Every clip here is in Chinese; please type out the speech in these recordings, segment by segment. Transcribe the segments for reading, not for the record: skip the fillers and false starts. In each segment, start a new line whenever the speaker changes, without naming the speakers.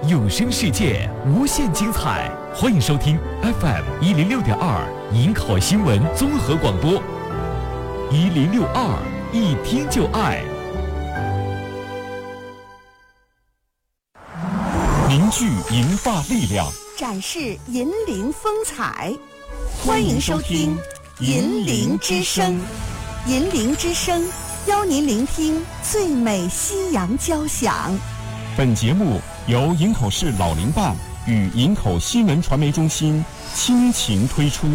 有声世界无限精彩，欢迎收听 FM106.2营口新闻综合广播，1062一听就爱。凝聚银发力量，
展示银铃风采。欢迎收听银铃之声。银铃之声邀您聆听最美西洋交响。
本节目由营口市老龄办与营口新闻传媒中心倾情推出。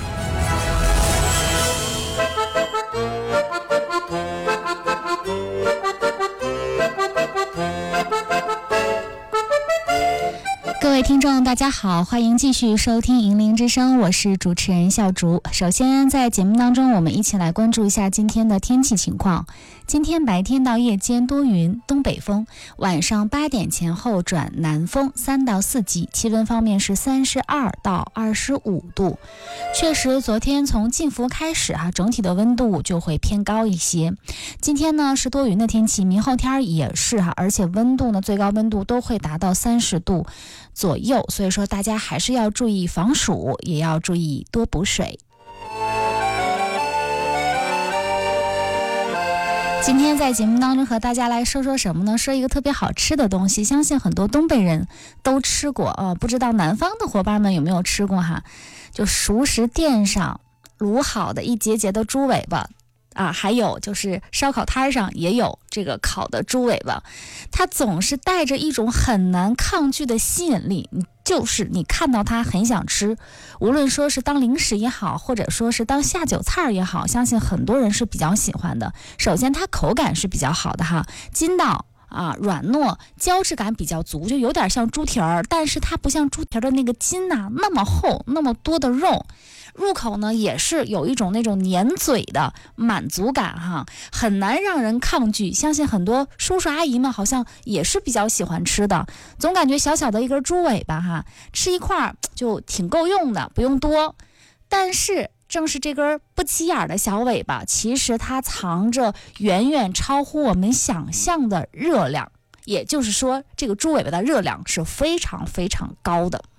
各位听众大家好，欢迎继续收听银铃之声，我是主持人笑竹。首先在节目当中，我们一起来关注一下今天的天气情况。今天白天到夜间多云，东北风，晚上8点前后转南风3到4级，气温方面是32到25度。确实昨天从进伏开始整体的温度就会偏高一些。今天呢是多云的天气，明后天也是而且温度呢最高温度都会达到30度左右，所以说大家还是要注意防暑，也要注意多补水。今天在节目当中和大家来说说什么呢？说一个特别好吃的东西，相信很多东北人都吃过不知道南方的伙伴们有没有吃过就熟食店上卤好的一节节的猪尾巴还有就是烧烤摊上也有这个烤的猪尾巴，它总是带着一种很难抗拒的吸引力，就是你看到它很想吃，无论说是当零食也好，或者说是当下酒菜也好，相信很多人是比较喜欢的。首先它口感是比较好的筋道软糯，胶质感比较足，就有点像猪蹄儿，但是它不像猪蹄儿的那个筋那么厚，那么多的肉，入口呢也是有一种那种粘嘴的满足感很难让人抗拒。相信很多叔叔阿姨们好像也是比较喜欢吃的，总感觉小小的一根猪尾巴吃一块就挺够用的，不用多。但是正是这根不起眼的小尾巴，其实它藏着远远超乎我们想象的热量，也就是说这个猪尾巴的热量是非常非常高的。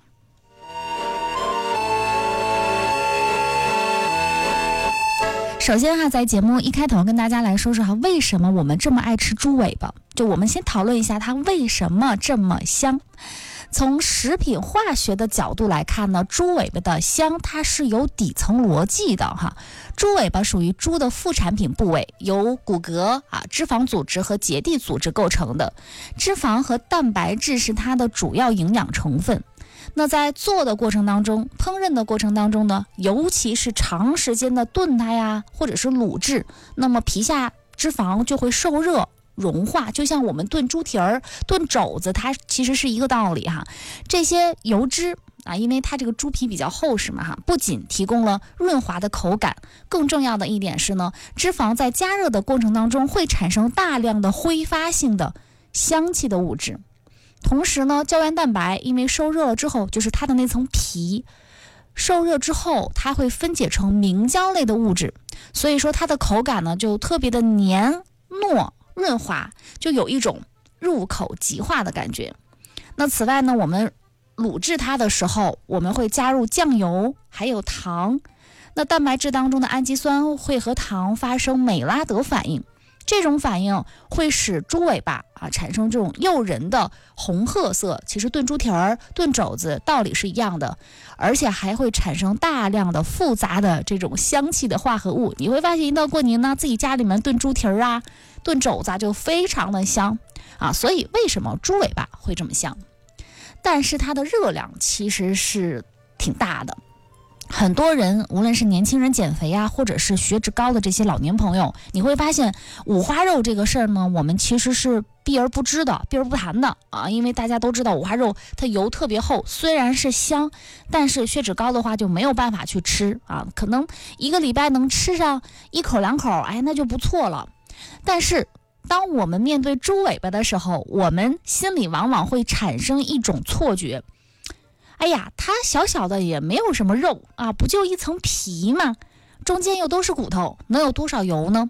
首先在节目一开头跟大家来说说为什么我们这么爱吃猪尾巴，就我们先讨论一下它为什么这么香。从食品化学的角度来看呢，猪尾巴的香它是有底层逻辑的猪尾巴属于猪的副产品部位，由骨骼脂肪组织和结缔组织构成的，脂肪和蛋白质是它的主要营养成分。那在做的过程当中，烹饪的过程当中呢，尤其是长时间的炖它或者是卤制，那么皮下脂肪就会受热融化，就像我们炖猪蹄儿、炖肘子，它其实是一个道理这些油脂因为它这个猪皮比较厚实嘛不仅提供了润滑的口感，更重要的一点是呢，脂肪在加热的过程当中会产生大量的挥发性的香气的物质。同时呢，胶原蛋白因为受热了之后，就是它的那层皮受热之后，它会分解成明胶类的物质，所以说它的口感呢就特别的黏糯润滑，就有一种入口即化的感觉。那此外呢，我们卤制它的时候，我们会加入酱油还有糖，那蛋白质当中的氨基酸会和糖发生美拉德反应，这种反应会使猪尾巴产生这种诱人的红褐色。其实炖猪蹄儿、炖肘子道理是一样的，而且还会产生大量的复杂的这种香气的化合物。你会发现一到过年呢，自己家里面炖猪蹄儿炖肘子就非常的香所以为什么猪尾巴会这么香？但是它的热量其实是挺大的。很多人无论是年轻人减肥或者是血脂高的这些老年朋友，你会发现五花肉这个事儿呢，我们其实是避而不知的，避而不谈的因为大家都知道五花肉它油特别厚，虽然是香，但是血脂高的话就没有办法去吃可能一个礼拜能吃上1口2口那就不错了。但是当我们面对猪尾巴的时候，我们心里往往会产生一种错觉，哎呀，它小小的也没有什么肉不就一层皮吗？中间又都是骨头，能有多少油呢？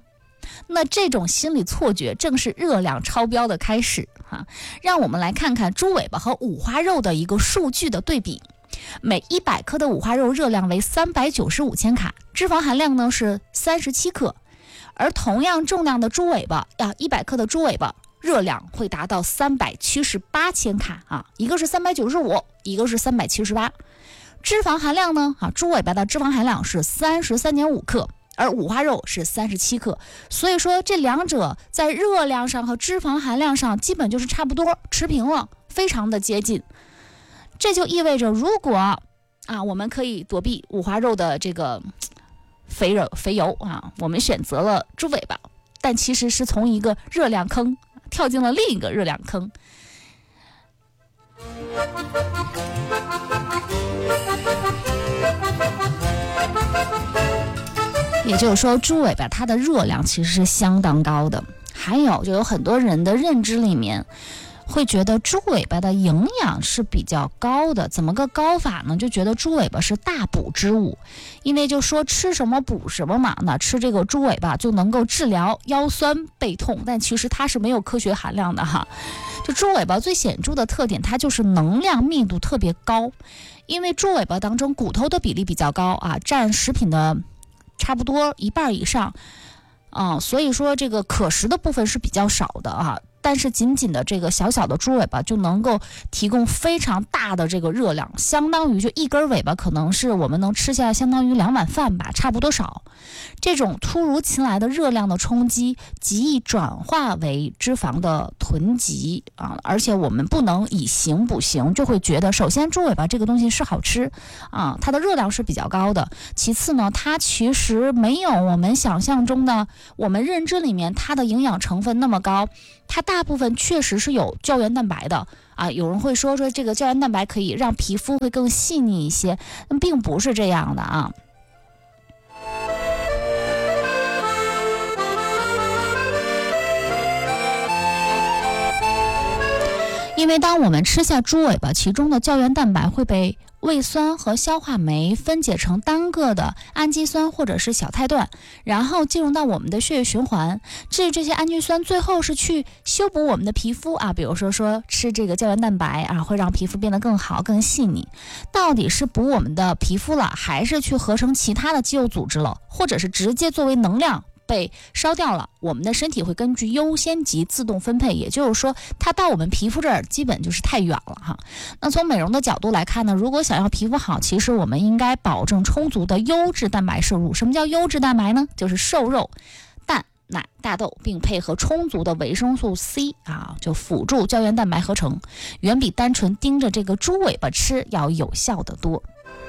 那这种心理错觉正是热量超标的开始让我们来看看猪尾巴和五花肉的一个数据的对比。每100克的五花肉热量为395千卡，脂肪含量呢是37克，而同样重量的猪尾巴100克的猪尾巴热量会达到378千卡一个是395，一个是378。脂肪含量呢猪尾巴的脂肪含量是33.5克，而五花肉是37克，所以说这两者在热量上和脂肪含量上基本就是差不多，持平了，非常的接近。这就意味着，如果我们可以躲避五花肉的这个肥油我们选择了猪尾巴，但其实是从一个热量坑跳进了另一个热量坑。也就是说，猪尾巴它的热量其实是相当高的。还有，就有很多人的认知里面会觉得猪尾巴的营养是比较高的，怎么个高法呢？就觉得猪尾巴是大补之物，因为就说吃什么补什么嘛，那吃这个猪尾巴就能够治疗腰酸背痛，但其实它是没有科学含量的就猪尾巴最显著的特点，它就是能量密度特别高，因为猪尾巴当中骨头的比例比较高占食品的差不多1半以上所以说这个可食的部分是比较少的但是仅仅的这个小小的猪尾巴就能够提供非常大的这个热量，相当于就一根尾巴可能是我们能吃下相当于2碗饭吧，差不多少。这种突如其来的热量的冲击极易转化为脂肪的囤积而且我们不能以形补形，就会觉得首先猪尾巴这个东西是好吃它的热量是比较高的，其次呢它其实没有我们想象中的我们认知里面它的营养成分那么高，它大部分确实是有胶原蛋白的有人会说这个胶原蛋白可以让皮肤会更细腻一些，并不是这样的因为当我们吃下猪尾巴，其中的胶原蛋白会被胃酸和消化酶分解成单个的氨基酸或者是小肽段，然后进入到我们的血液循环。至于这些氨基酸最后是去修补我们的皮肤比如说吃这个胶原蛋白会让皮肤变得更好更细腻。到底是补我们的皮肤了，还是去合成其他的肌肉组织了，或者是直接作为能量被烧掉了，我们的身体会根据优先级自动分配，也就是说它到我们皮肤这儿基本就是太远了那从美容的角度来看呢，如果想要皮肤好，其实我们应该保证充足的优质蛋白摄入。什么叫优质蛋白呢？就是瘦肉、蛋、奶、大豆，并配合充足的维生素 C 就辅助胶原蛋白合成，远比单纯盯着这个猪尾巴吃要有效得多。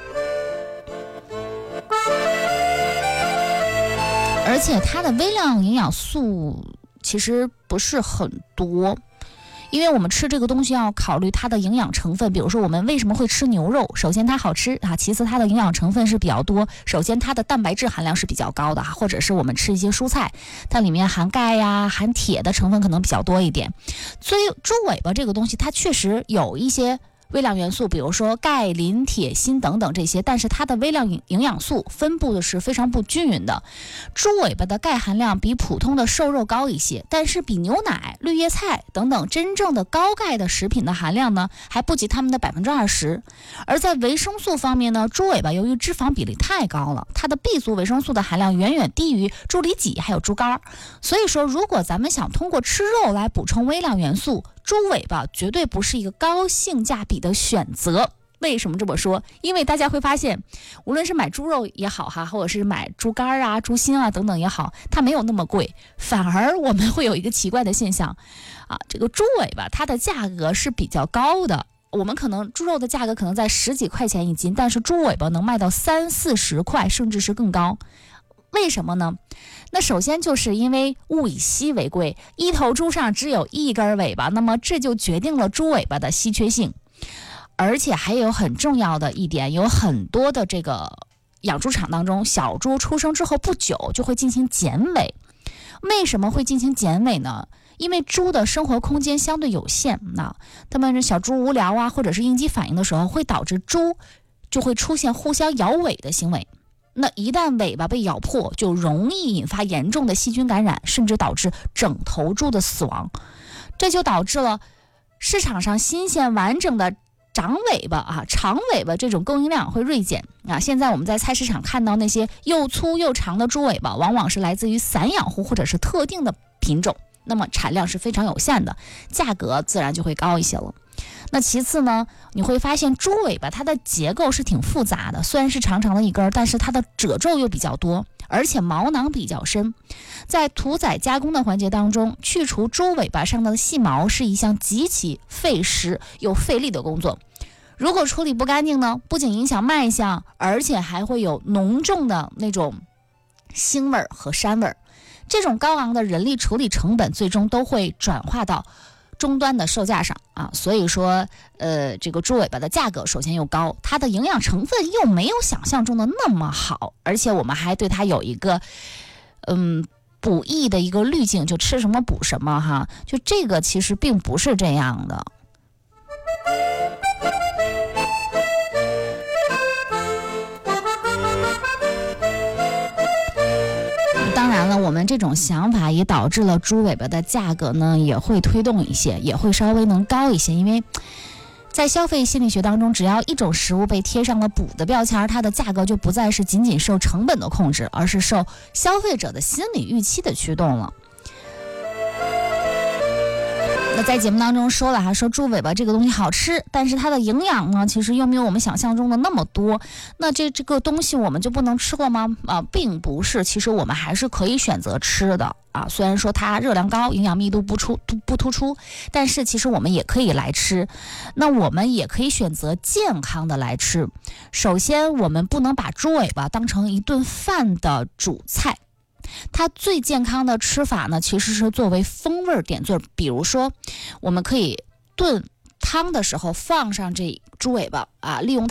而且它的微量营养素其实不是很多，因为我们吃这个东西要考虑它的营养成分。比如说我们为什么会吃牛肉，首先它好吃其次它的营养成分是比较多，首先它的蛋白质含量是比较高的或者是我们吃一些蔬菜，它里面含钙含铁的成分可能比较多一点。所以猪尾巴这个东西它确实有一些微量元素，比如说钙、磷、铁、锌等等这些，但是它的微量营养素分布的是非常不均匀的。猪尾巴的钙含量比普通的瘦肉高一些，但是比牛奶、绿叶菜等等真正的高钙的食品的含量呢，还不及它们的20%。而在维生素方面呢，猪尾巴由于脂肪比例太高了，它的 B 族维生素的含量远远低于猪里脊还有猪肝。所以说，如果咱们想通过吃肉来补充微量元素，猪尾巴绝对不是一个高性价比的选择。为什么这么说？因为大家会发现，无论是买猪肉也好或者是买猪肝猪心等等也好，它没有那么贵，反而我们会有一个奇怪的现象这个猪尾巴它的价格是比较高的。我们可能猪肉的价格可能在10几块钱一斤，但是猪尾巴能卖到30-40块，甚至是更高。为什么呢？那首先就是因为物以稀为贵，一头猪上只有一根尾巴，那么这就决定了猪尾巴的稀缺性。而且还有很重要的一点，有很多的这个养猪场当中，小猪出生之后不久就会进行剪尾。为什么会进行剪尾呢？因为猪的生活空间相对有限，那它们小猪无聊或者是应激反应的时候，会导致猪就会出现互相摇尾的行为。 那一旦尾巴被咬破，就容易引发严重的细菌感染，甚至导致整头猪的死亡。这就导致了市场上新鲜完整的长尾巴长尾巴这种供应量会锐减现在我们在菜市场看到那些又粗又长的猪尾巴，往往是来自于散养户或者是特定的品种，那么产量是非常有限的，价格自然就会高一些了。那其次呢，你会发现猪尾巴它的结构是挺复杂的，虽然是长长的一根，但是它的褶皱又比较多，而且毛囊比较深。在屠宰加工的环节当中，去除猪尾巴上的细毛是一项极其费时又费力的工作。如果处理不干净呢，不仅影响卖相，而且还会有浓重的那种腥味和膻味。这种高昂的人力处理成本最终都会转化到终端的售价上所以说这个猪尾巴的价格首先又高，它的营养成分又没有想象中的那么好，而且我们还对它有一个补益的一个滤镜，就吃什么补什么就这个其实并不是这样的。当然了，我们这种想法也导致了猪尾巴的价格呢也会推动一些，也会稍微能高一些，因为在消费心理学当中，只要一种食物被贴上了补的标签，它的价格就不再是仅仅受成本的控制，而是受消费者的心理预期的驱动了。那在节目当中说了说猪尾巴这个东西好吃，但是它的营养呢其实又没有我们想象中的那么多，那这个东西我们就不能吃了吗？并不是，其实我们还是可以选择吃的虽然说它热量高，营养密度不突出，但是其实我们也可以来吃。那我们也可以选择健康的来吃。首先我们不能把猪尾巴当成一顿饭的主菜，它最健康的吃法呢，其实是作为风味点缀。比如说，我们可以炖汤的时候放上这猪尾巴利用